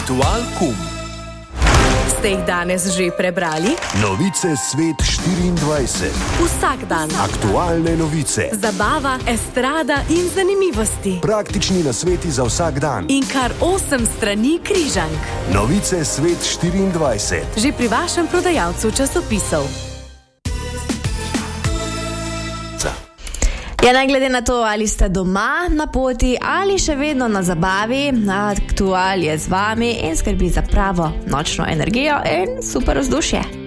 Aktual.com. Ste jih danes že prebrali? Novice Svet 24. Vsak dan. Aktualne novice. Zabava, estrada in zanimivosti. Praktični nasveti za vsak dan. In kar 8 strani križank. Novice Svet 24. Že pri vašem prodajalcu časopisov. Ja, ne glede na to, ali ste doma, na poti ali še vedno na zabavi, Aktual je z vami in skrbi za pravo nočno energijo in super vzdušje.